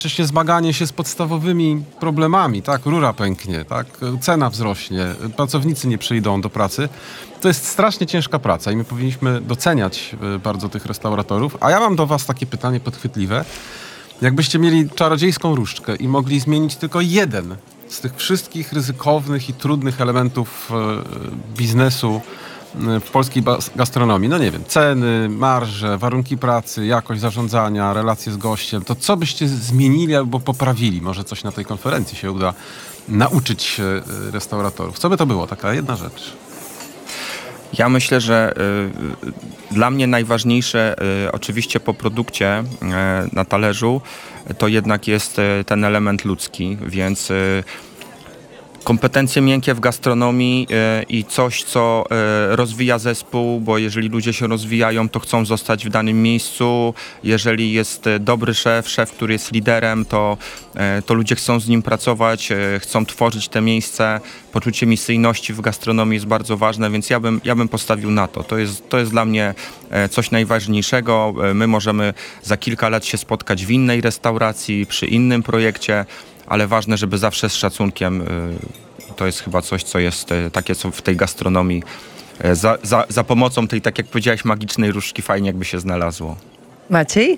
Wcześniej zmaganie się z podstawowymi problemami, tak, rura pęknie, tak, cena wzrośnie, pracownicy nie przyjdą do pracy. To jest strasznie ciężka praca i my powinniśmy doceniać bardzo tych restauratorów. A ja mam do was takie pytanie podchwytliwe. Jakbyście mieli czarodziejską różdżkę i mogli zmienić tylko jeden z tych wszystkich ryzykownych i trudnych elementów biznesu w polskiej gastronomii, no nie wiem, ceny, marże, warunki pracy, jakość zarządzania, relacje z gościem, to co byście zmienili albo poprawili? Może coś na tej konferencji się uda nauczyć restauratorów. Co by to było? Taka jedna rzecz. Ja myślę, że dla mnie najważniejsze oczywiście po produkcie na talerzu to jednak jest ten element ludzki, więc kompetencje miękkie w gastronomii i coś, co rozwija zespół, bo jeżeli ludzie się rozwijają, to chcą zostać w danym miejscu. Jeżeli jest dobry szef, który jest liderem, to ludzie chcą z nim pracować, chcą tworzyć te miejsce. Poczucie misyjności w gastronomii jest bardzo ważne, więc ja bym postawił na to. To jest dla mnie coś najważniejszego. My możemy za kilka lat się spotkać w innej restauracji, przy innym projekcie, ale ważne, żeby zawsze z szacunkiem. To jest chyba coś, co jest takie, co w tej gastronomii za pomocą tej, tak jak powiedziałeś, magicznej różdżki fajnie jakby się znalazło. Maciej?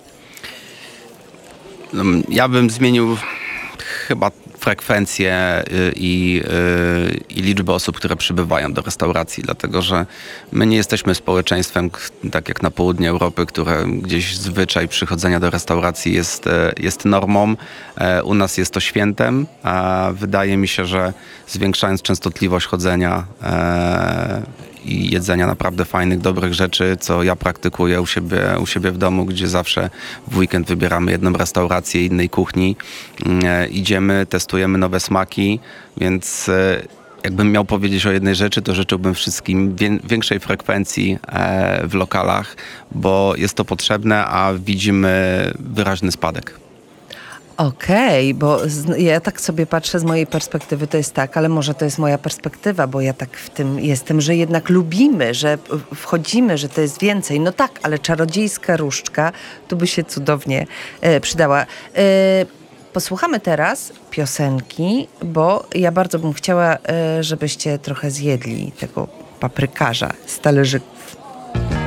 Ja bym zmienił chyba frekwencję i liczbę osób, które przybywają do restauracji, dlatego że my nie jesteśmy społeczeństwem, tak jak na południu Europy, które gdzieś zwyczaj przychodzenia do restauracji jest normą. U nas jest to świętem, a wydaje mi się, że zwiększając częstotliwość chodzenia i jedzenia naprawdę fajnych, dobrych rzeczy, co ja praktykuję u siebie w domu, gdzie zawsze w weekend wybieramy jedną restaurację innej kuchni. Idziemy, testujemy nowe smaki, więc jakbym miał powiedzieć o jednej rzeczy, to życzyłbym wszystkim większej frekwencji w lokalach, bo jest to potrzebne, a widzimy wyraźny spadek. Okej, bo ja tak sobie patrzę z mojej perspektywy, to jest tak, ale może to jest moja perspektywa, bo ja tak w tym jestem, że jednak lubimy, że wchodzimy, że to jest więcej. No tak, ale czarodziejska różdżka tu by się cudownie przydała. Posłuchamy teraz piosenki, bo ja bardzo bym chciała, żebyście trochę zjedli tego paprykarza z talerzyku.